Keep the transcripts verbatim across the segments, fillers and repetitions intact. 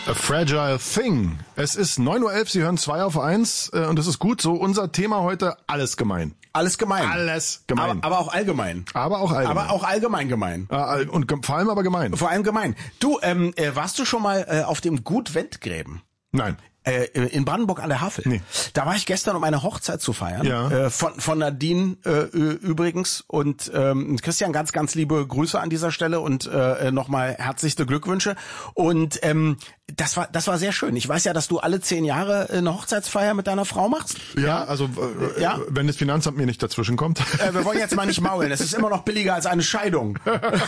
A Fragile Thing. Es ist neun Uhr elf, Sie hören zwei auf eins äh, und das ist gut so. Unser Thema heute, alles gemein. Alles gemein. Alles gemein. Aber, aber auch allgemein. Aber auch allgemein. Aber auch allgemein gemein. Äh, und ge- vor allem aber gemein. Vor allem gemein. Du, ähm, äh, warst du schon mal äh, auf dem Gut Wendgräben? Nein. Äh, in Brandenburg an der Havel. Nee. Da war ich gestern, um eine Hochzeit zu feiern. Ja. Äh, von, von Nadine äh, übrigens. Und ähm, Christian, ganz, ganz liebe Grüße an dieser Stelle und äh, nochmal herzlichste Glückwünsche. Und ähm, das war das war sehr schön. Ich weiß ja, dass du alle zehn Jahre eine Hochzeitsfeier mit deiner Frau machst. Ja, also äh, Ja? wenn das Finanzamt mir nicht dazwischen kommt. Äh, wir wollen jetzt mal nicht maulen. Es ist immer noch billiger als eine Scheidung.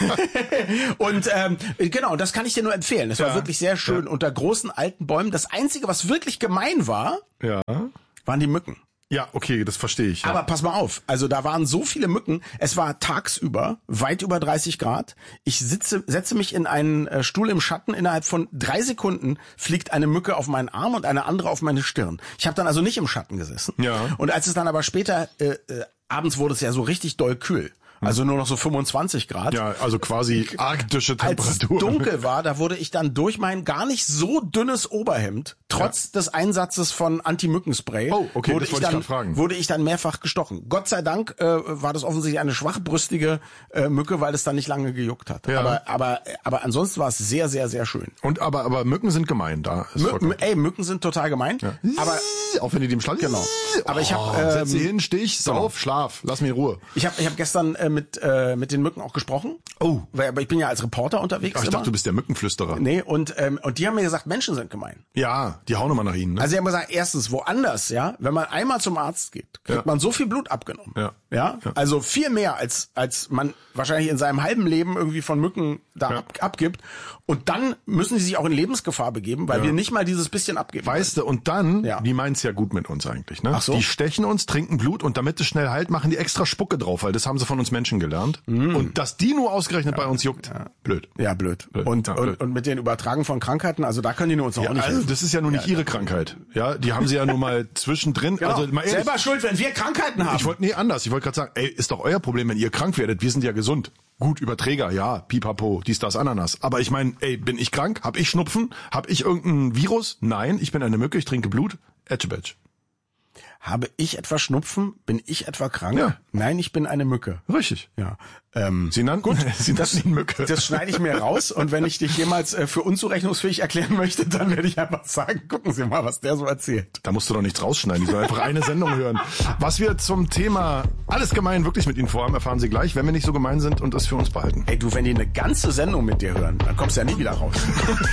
Und ähm, genau, das kann ich dir nur empfehlen. Es war Ja. wirklich sehr schön unter großen alten Bäumen. Das Einzige, was wirklich gemein war, Ja. waren die Mücken. Ja, okay, das verstehe ich. Ja. Aber pass mal auf, also da waren so viele Mücken, es war tagsüber weit über dreißig Grad. Ich sitze, setze mich in einen äh, Stuhl im Schatten, innerhalb von drei Sekunden fliegt eine Mücke auf meinen Arm und eine andere auf meine Stirn. Ich habe dann also nicht im Schatten gesessen. Ja. Und als es dann aber später, äh, äh, abends wurde es ja so richtig doll kühl. Also nur noch so fünfundzwanzig Grad. Ja, also quasi arktische Als es Temperatur. dunkel war, da wurde ich dann durch mein gar nicht so dünnes Oberhemd, trotz des Einsatzes von Anti-Mückenspray, Oh, okay, wurde, das ich wollte ich dann, grad fragen. wurde ich dann mehrfach gestochen. Gott sei Dank äh, war das offensichtlich eine schwachbrüstige äh, Mücke, weil es dann nicht lange gejuckt hat. Ja. Aber, aber, aber ansonsten war es sehr, sehr, sehr schön. Und aber aber Mücken sind gemein, da ist Mü vollkommen- ey, Mücken sind total gemein, aber auch wenn die dem Stall Genau. Aber ich hab, oh, ähm, setz sie hin, Stich, sauf, schlaf, lass mir Ruhe. ich habe ich hab gestern äh, mit, äh, mit den Mücken auch gesprochen. Oh. Weil, aber ich bin ja als Reporter unterwegs. Ach, ich immer. dachte, du bist der Mückenflüsterer. Nee, und, ähm, und die haben mir gesagt, Menschen sind gemein. Ja, die hauen immer nach ihnen. Ne? Also sie haben gesagt, erstens, woanders, ja, wenn man einmal zum Arzt geht, kriegt Ja. man so viel Blut abgenommen. Ja. Ja? Ja. Also viel mehr, als als man wahrscheinlich in seinem halben Leben irgendwie von Mücken da Ja. ab, abgibt. Und dann müssen sie sich auch in Lebensgefahr begeben, weil Ja. wir nicht mal dieses bisschen abgeben. Weißt du, und dann, Ja. die meinen's ja gut mit uns eigentlich, ne? Ach so. Die stechen uns, trinken Blut und damit es schnell heilt, machen die extra Spucke drauf, weil das haben sie von uns Menschen gelernt. Und dass die nur ausgerechnet bei uns juckt, blöd. Ja, blöd. Blöd. Und, Ja, blöd. und und mit den Übertragen von Krankheiten, also da können die nur uns Ja, auch nicht also, helfen. das ist ja nur nicht ihre Krankheit. Ja, die haben sie ja nur mal zwischendrin. Genau. Also mal ehrlich, Selber schuld, wenn wir Krankheiten haben. ich wollte nee anders. Ich wollte gerade sagen, ey, ist doch euer Problem, wenn ihr krank werdet. Wir sind ja gesund. Gut, Überträger, ja, pipapo, dies, das, Ananas. Aber ich meine, ey, bin ich krank? Hab ich Schnupfen? Hab ich irgendein Virus? Nein, ich bin eine Mücke, ich trinke Blut. Etchebetch. Habe ich etwa Schnupfen? Bin ich etwa krank? Ja. Nein, ich bin eine Mücke. Richtig. Ja. Ähm, Sie nannten, Sie nannten ihn Mücke. Das schneide ich mir raus und wenn ich dich jemals äh, für unzurechnungsfähig erklären möchte, dann werde ich einfach sagen, gucken Sie mal, was der so erzählt. Da musst du doch nichts rausschneiden, die soll einfach eine Sendung hören. Was wir zum Thema alles gemein wirklich mit Ihnen vorhaben, erfahren Sie gleich, wenn wir nicht so gemein sind und es für uns behalten. Ey, du, wenn die eine ganze Sendung mit dir hören, dann kommst du ja nie wieder raus.